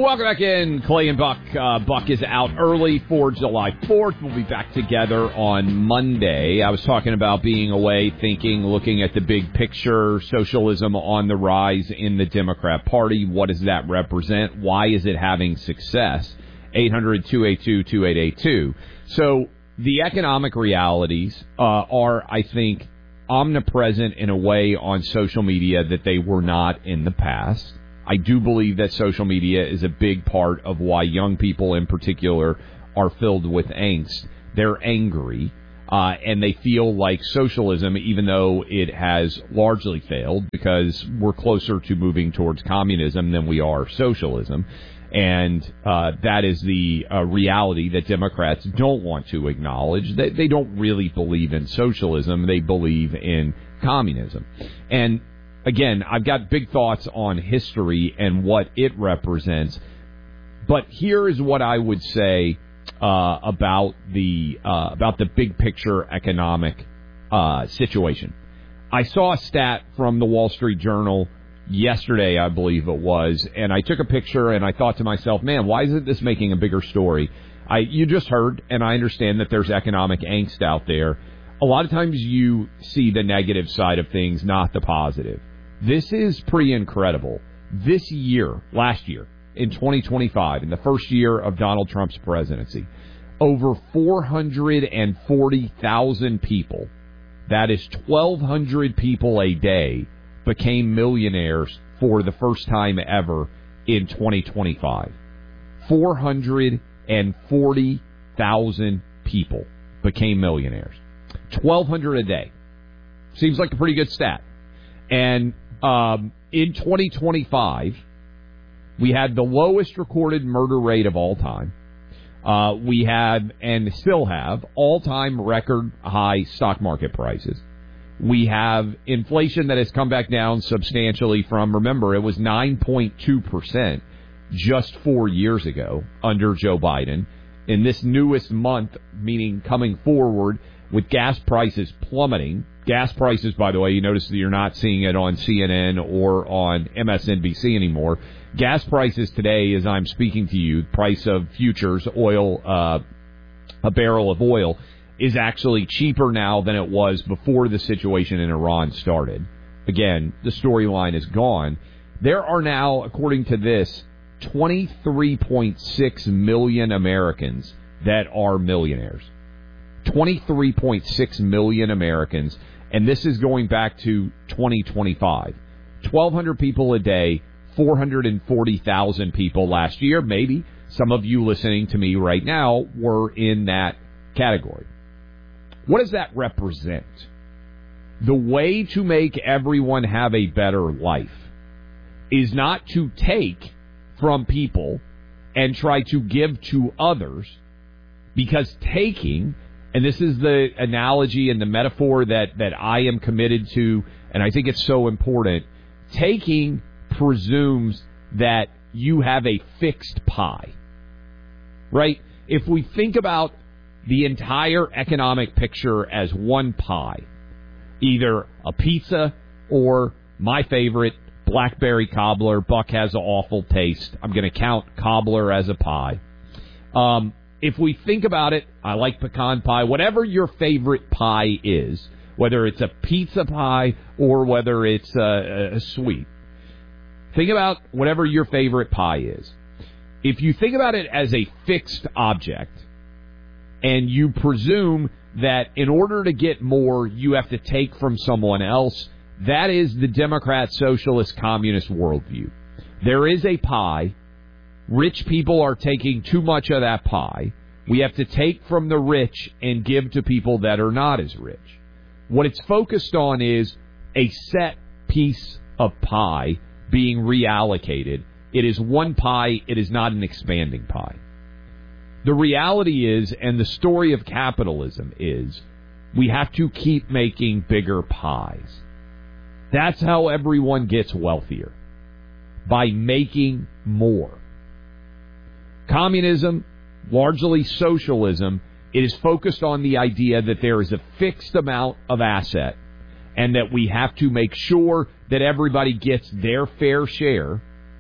Welcome back in. Clay and Buck. Buck is out early for July 4th. We'll be back together on Monday. I was talking about being away, thinking, looking at the big picture, socialism on the rise in the Democrat Party. What does that represent? Why is it having success? 800-282-2882. So the economic realities are, I think, omnipresent in a way on social media that they were not in the past. I do believe that social media is a big part of why young people in particular are filled with angst. They're angry, and they feel like socialism, even though it has largely failed, because we're closer to moving towards communism than we are socialism. And that is the reality that Democrats don't want to acknowledge. They don't really believe in socialism. They believe in communism. And again, I've got big thoughts on history and what it represents. But here is what I would say about the big picture economic situation. I saw a stat from the Wall Street Journal yesterday, I believe it was, and I took a picture and I thought to myself, man, why isn't this making a bigger story? You just heard, and I understand that there's economic angst out there. A lot of times you see the negative side of things, not the positive. This is pretty incredible. This year, last year, in 2025, in the first year of Donald Trump's presidency, over 440,000 people, that is 1,200 people a day, became millionaires for the first time ever in 2025. 440,000 people became millionaires. 1,200 a day. Seems like a pretty good stat. And in 2025, we had the lowest recorded murder rate of all time. We had, and still have, all-time record high stock market prices. We have inflation that has come back down substantially from, remember, it was 9.2% just 4 years ago under Joe Biden. In this newest month, meaning coming forward, with gas prices plummeting. Gas prices, by the way, you notice that you're not seeing it on CNN or on MSNBC anymore. Gas prices today, as I'm speaking to you, price of futures, oil, a barrel of oil, is actually cheaper now than it was before the situation in Iran started. Again, the storyline is gone. There are now, according to this, 23.6 million Americans that are millionaires. 23.6 million Americans, and this is going back to 2025. 1,200 people a day, 440,000 people last year. Maybe some of you listening to me right now were in that category. What does that represent? The way to make everyone have a better life is not to take from people and try to give to others, because taking, and this is the analogy and the metaphor that I am committed to, and I think it's so important, taking presumes that you have a fixed pie, right? If we think about the entire economic picture as one pie, either a pizza or my favorite, blackberry cobbler. Buck has an awful taste. I'm going to count cobbler as a pie. If we think about it, I like pecan pie. Whatever your favorite pie is, whether it's a pizza pie or whether it's a sweet, think about whatever your favorite pie is. If you think about it as a fixed object, and you presume that in order to get more, you have to take from someone else, that is the Democrat, Socialist, Communist worldview. There is a pie. Rich people are taking too much of that pie. We have to take from the rich and give to people that are not as rich. What it's focused on is a set piece of pie being reallocated. It is one pie. It is not an expanding pie. The reality is, and the story of capitalism is, we have to keep making bigger pies. That's how everyone gets wealthier, by making more. Communism, largely socialism, it is focused on the idea that there is a fixed amount of asset and that we have to make sure that everybody gets their fair share,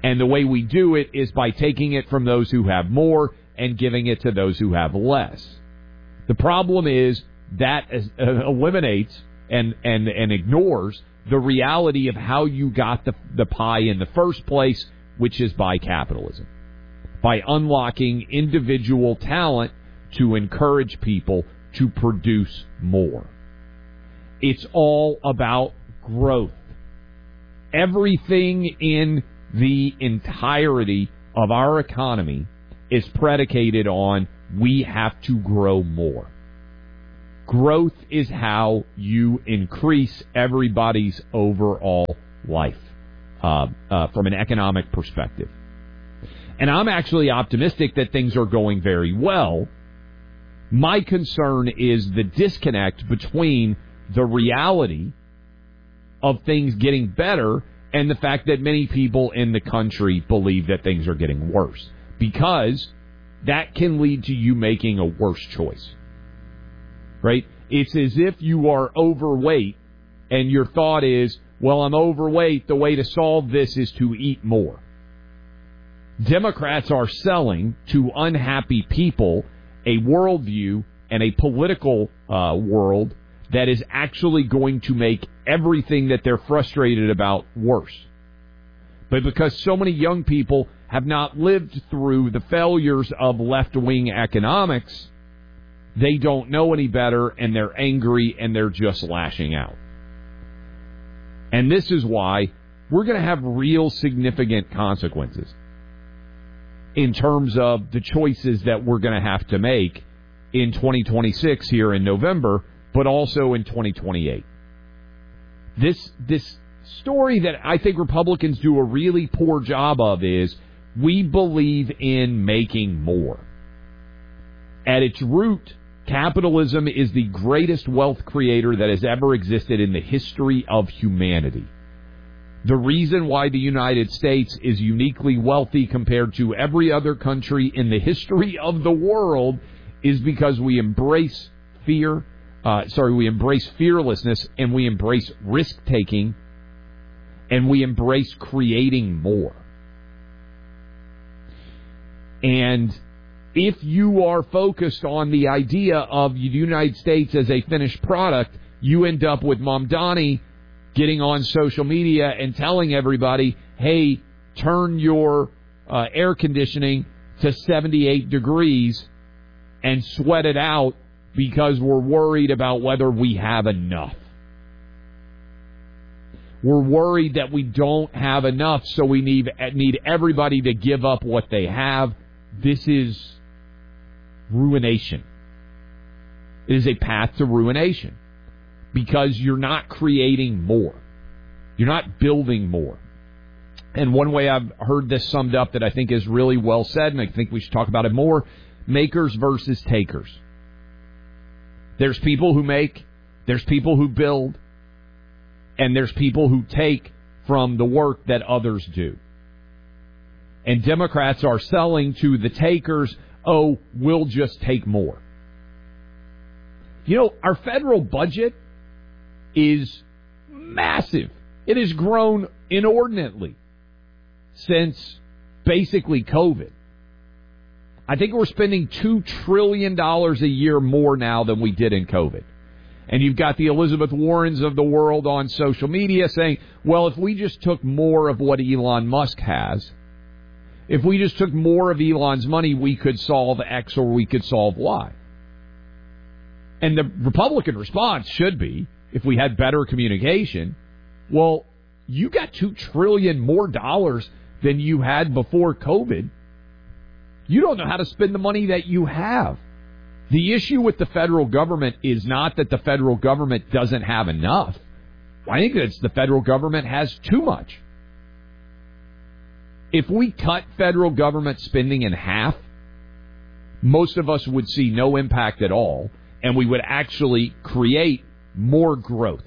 And the way we do it is by taking it from those who have more and giving it to those who have less. The problem is that eliminates and ignores the reality of how you got the pie in the first place, which is by capitalism. By unlocking individual talent to encourage people to produce more. It's all about growth. Everything in the entirety of our economy is predicated on we have to grow more. Growth is how you increase everybody's overall life from an economic perspective. And I'm actually optimistic that things are going very well. My concern is the disconnect between the reality of things getting better and the fact that many people in the country believe that things are getting worse. Because that can lead to you making a worse choice. Right? It's as if you are overweight and your thought is, well, I'm overweight. The way to solve this is to eat more. Democrats are selling to unhappy people a worldview and a political world that is actually going to make everything that they're frustrated about worse. But because so many young people have not lived through the failures of left-wing economics, they don't know any better, and they're angry, and they're just lashing out. And this is why we're going to have real significant consequences in terms of the choices that we're going to have to make in 2026 here in November, but also in 2028. This story that I think Republicans do a really poor job of is we believe in making more. At its root, capitalism is the greatest wealth creator that has ever existed in the history of humanity. The reason why the United States is uniquely wealthy compared to every other country in the history of the world is because we embrace we embrace fearlessness, and we embrace risk-taking, and we embrace creating more. And if you are focused on the idea of the United States as a finished product, you end up with Mamdani getting on social media and telling everybody, hey, turn your air conditioning to 78 degrees and sweat it out because we're worried about whether we have enough. We're worried that we don't have enough, so we need everybody to give up what they have. This is ruination. It is a path to ruination because you're not creating more. You're not building more. And one way I've heard this summed up that I think is really well said, and I think we should talk about it more, makers versus takers. There's people who make, there's people who build, and there's people who take from the work that others do. And Democrats are selling to the takers, oh, we'll just take more. You know, our federal budget is massive. It has grown inordinately since basically COVID. I think we're spending $2 trillion a year more now than we did in COVID. And you've got the Elizabeth Warrens of the world on social media saying, well, if we just took more of what Elon Musk has, if we just took more of Elon's money, we could solve X or we could solve Y. And the Republican response should be, if we had better communication, well, you got $2 trillion more dollars than you had before COVID. You don't know how to spend the money that you have. The issue with the federal government is not that the federal government doesn't have enough. I think it's the federal government has too much. If we cut federal government spending in half, most of us would see no impact at all, and we would actually create more growth.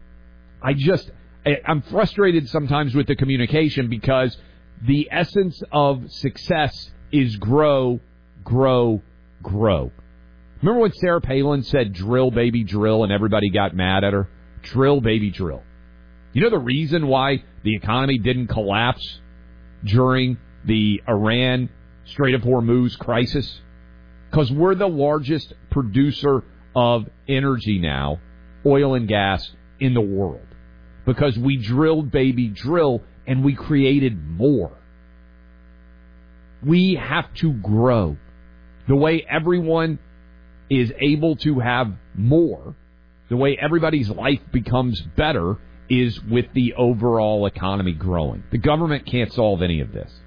I'm frustrated sometimes with the communication because the essence of success is grow, grow, grow. Remember when Sarah Palin said, drill, baby, drill, and everybody got mad at her? Drill, baby, drill. You know the reason why the economy didn't collapse during the Iran Strait of Hormuz crisis? Because we're the largest producer of energy now, oil and gas, in the world. Because we drilled, baby, drill, and we created more. We have to grow. The way everyone is able to have more, the way everybody's life becomes better, is with the overall economy growing. The government can't solve any of this.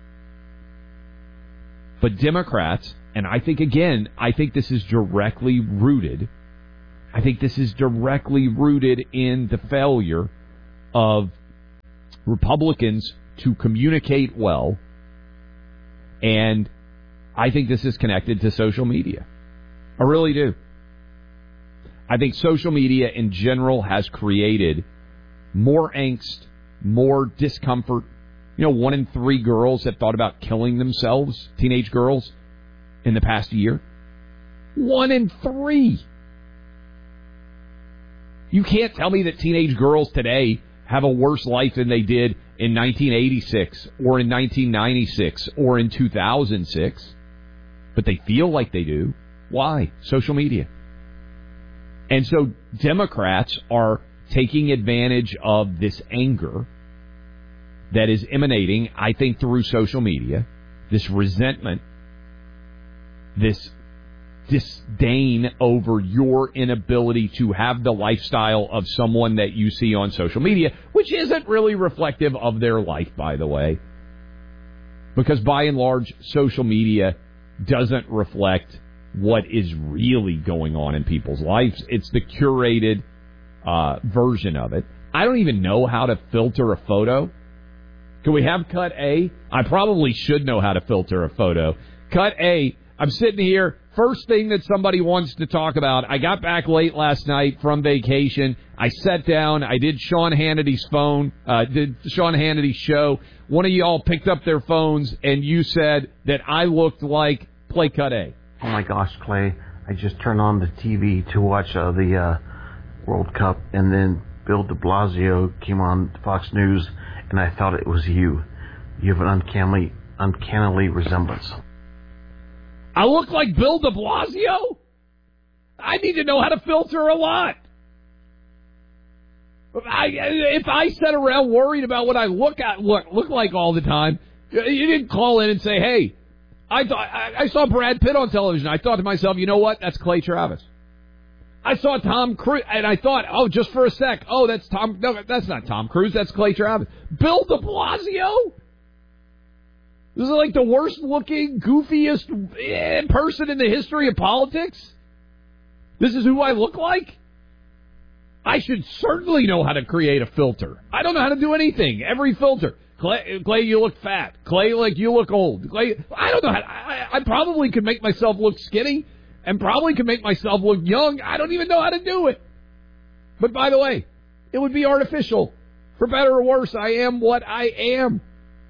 But Democrats, and I think this is directly rooted. I think this is directly rooted in the failure of Republicans to communicate well, and I think this is connected to social media. I really do. I think social media in general has created more angst, more discomfort. 1 in 3 girls have thought about killing themselves, teenage girls, in the past year. 1 in 3. You can't tell me that teenage girls today have a worse life than they did in 1986 or in 1996 or in 2006. But they feel like they do. Why? Social media. And so Democrats are taking advantage of this anger that is emanating, I think, through social media, this resentment, this disdain over your inability to have the lifestyle of someone that you see on social media, which isn't really reflective of their life, by the way. Because by and large, social media doesn't reflect what is really going on in people's lives. It's the curated version of it. I don't even know how to filter a photo. Can we have cut A? I probably should know how to filter a photo. Cut A. I'm sitting here. First thing that somebody wants to talk about. I got back late last night from vacation. I sat down. I did Sean Hannity's show. One of y'all picked up their phones, and you said that I looked like play cut A. Oh, my gosh, Clay. I just turned on the TV to watch the World Cup, and then Bill de Blasio came on Fox News, and I thought it was you. You have an uncannily resemblance. I look like Bill de Blasio? I need to know how to filter a lot. If I sat around worried about what I look like all the time, you didn't call in and say, hey, I saw Brad Pitt on television. I thought to myself, you know what? That's Clay Travis. I saw Tom Cruise, and I thought, just for a sec, that's Tom. No, that's not Tom Cruise. That's Clay Travis. Bill de Blasio? This is like the worst-looking, goofiest person in the history of politics? This is who I look like? I should certainly know how to create a filter. I don't know how to do anything. Every filter. Clay, you look fat. Clay, you look old. Clay, I don't know how. I probably could make myself look skinny and probably could make myself look young. I don't even know how to do it. But by the way, it would be artificial. For better or worse, I am what I am.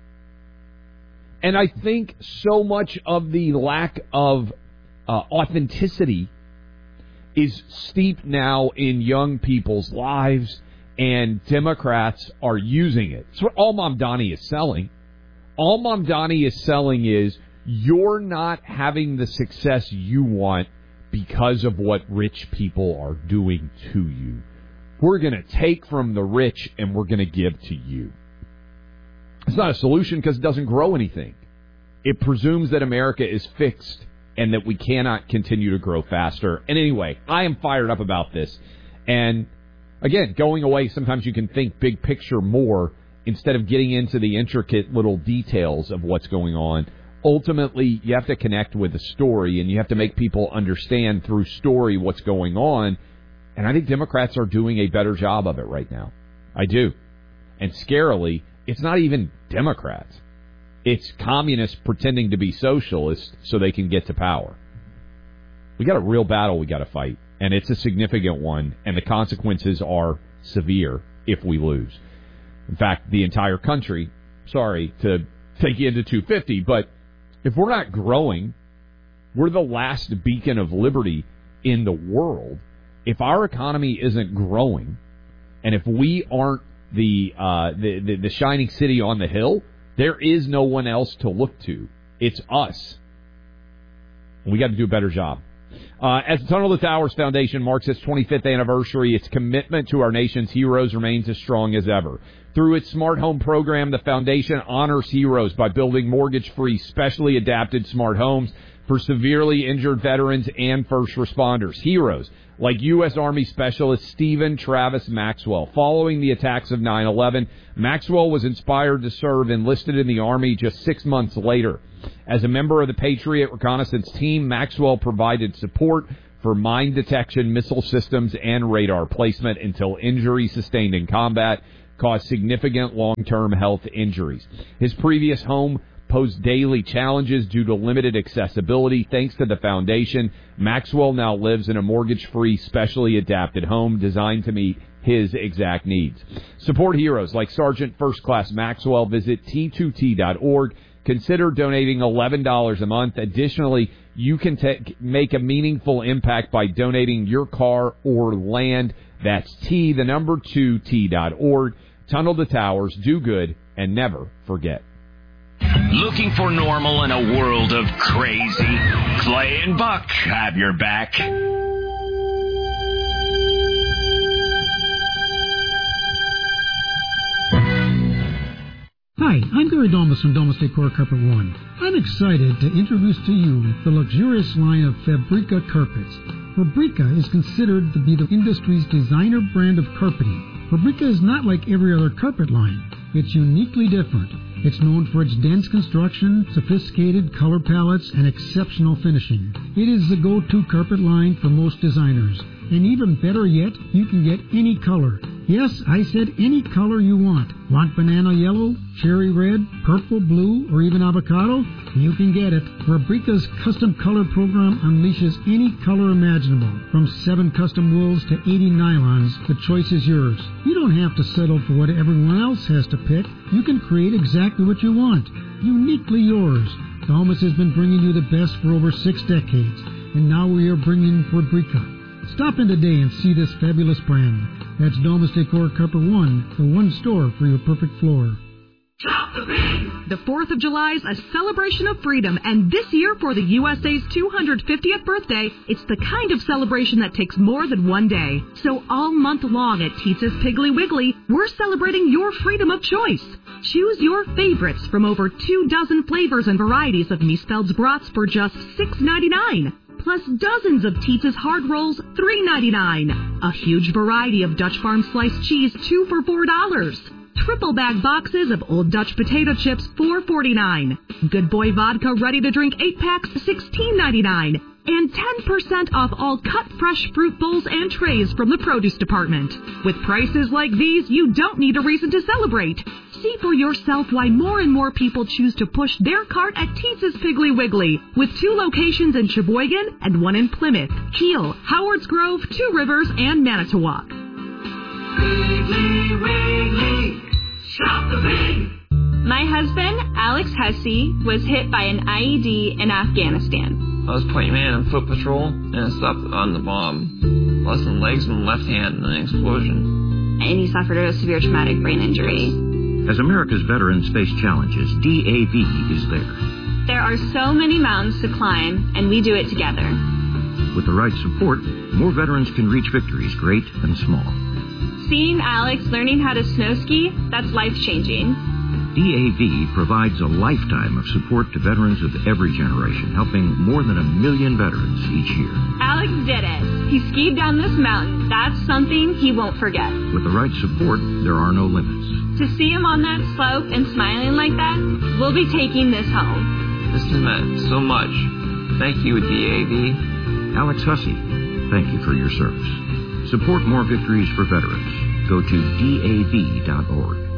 And I think so much of the lack of authenticity is steeped now in young people's lives, and Democrats are using it. It's what all Mamdani is selling. All Mamdani is selling is you're not having the success you want because of what rich people are doing to you. We're going to take from the rich and we're going to give to you. It's not a solution because it doesn't grow anything. It presumes that America is fixed and that we cannot continue to grow faster. And anyway, I am fired up about this. And again, going away, sometimes you can think big picture more instead of getting into the intricate little details of what's going on. Ultimately, you have to connect with the story, and you have to make people understand through story what's going on. And I think Democrats are doing a better job of it right now. I do. And scarily, it's not even Democrats. It's communists pretending to be socialists so they can get to power. We got a real battle we got to fight, and it's a significant one, and the consequences are severe if we lose. In fact, the entire country, sorry to take you into 250, but if we're not growing, we're the last beacon of liberty in the world. If our economy isn't growing, and if we aren't the shining city on the hill, There is no one else to look to. It's us. We got to do a better job. As the Tunnel to Towers Foundation marks its 25th anniversary, its commitment to our nation's heroes remains as strong as ever. Through its Smart Home program, the foundation honors heroes by building mortgage-free, specially adapted smart homes for severely injured veterans and first responders. Heroes like U.S. Army Specialist Stephen Travis Maxwell. Following the attacks of 9/11, Maxwell was inspired to serve, enlisted in the Army just 6 months later. As a member of the Patriot Reconnaissance Team, Maxwell provided support for mine detection, missile systems, and radar placement until injury sustained in combat caused significant long-term health injuries. His previous home posed daily challenges due to limited accessibility. Thanks to the foundation, Maxwell now lives in a mortgage-free, specially adapted home designed to meet his exact needs. Support heroes like Sergeant First Class Maxwell. Visit T2T.org. Consider donating $11 a month. Additionally, you can make a meaningful impact by donating your car or land. That's T2T.org. Tunnel to Towers. Do good and never forget. Looking for normal in a world of crazy? Clay and Buck have your back. Hi, I'm Gary Domus from Domus Decor Carpet One. I'm excited to introduce to you the luxurious line of Fabrica carpets. Fabrica is considered to be the industry's designer brand of carpeting. Fabrica is not like every other carpet line. It's uniquely different. It's known for its dense construction, sophisticated color palettes, and exceptional finishing. It is the go-to carpet line for most designers. And even better yet, you can get any color. Yes, I said any color you want. Want banana yellow, cherry red, purple, blue, or even avocado? You can get it. Fabrica's custom color program unleashes any color imaginable. From 7 custom wools to 80 nylons, the choice is yours. You don't have to settle for what everyone else has to pick. You can create exactly what you want. Uniquely yours. Domus has been bringing you the best for over 6 decades. And now we are bringing Fabrica. Stop in today and see this fabulous brand. That's Domus Decor Carpet One, the one store for your perfect floor. The 4th of July is a celebration of freedom, and this year for the USA's 250th birthday, it's the kind of celebration that takes more than one day. So all month long at Teetza's Piggly Wiggly, we're celebrating your freedom of choice. Choose your favorites from over 24 flavors and varieties of Miesfeld's brats for just $6.99. Plus dozens of Teetza's hard rolls, $3.99. A huge variety of Dutch Farm sliced cheese, 2 for $4. Triple bag boxes of Old Dutch potato chips, $4.49. Good Boy vodka ready to drink 8 packs, $16.99. And 10% off all cut fresh fruit bowls and trays from the produce department. With prices like these, you don't need a reason to celebrate. See for yourself why more and more people choose to push their cart at Teetza's Piggly Wiggly, with 2 locations in Sheboygan and 1 in Plymouth, Kiel, Howards Grove, 2 Rivers, and Manitowoc. Piggly Wiggly, shop the pig. My husband, Alex Hussey, was hit by an IED in Afghanistan. I was point man on foot patrol, and I stopped on the bomb. Lost some legs and left hand in an explosion. And he suffered a severe traumatic brain injury. As America's veterans face challenges, DAV is there. There are so many mountains to climb, and we do it together. With the right support, more veterans can reach victories, great and small. Seeing Alex learning how to snow ski, that's life-changing. DAV provides a lifetime of support to veterans of every generation, helping more than 1 million veterans each year. Alex did it. He skied down this mountain. That's something he won't forget. With the right support, there are no limits. To see him on that slope and smiling like that, we'll be taking this home. This has meant so much. Thank you, DAV. Alex Hussey, thank you for your service. Support more victories for veterans. Go to DAV.org.